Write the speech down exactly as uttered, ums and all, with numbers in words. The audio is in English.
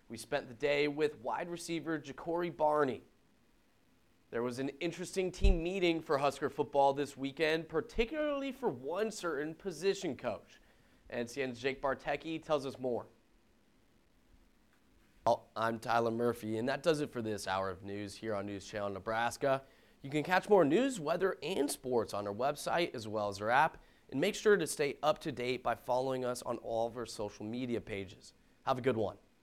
We spent the day with wide receiver Ja'Cory Barney. There was an interesting team meeting for Husker football this weekend, particularly for one certain position coach. N C N's Jake Bartecki tells us more. Well, I'm Tyler Murphy, and that does it for this hour of news here on News Channel Nebraska. You can catch more news, weather, and sports on our website as well as our app, and make sure to stay up to date by following us on all of our social media pages. Have a good one.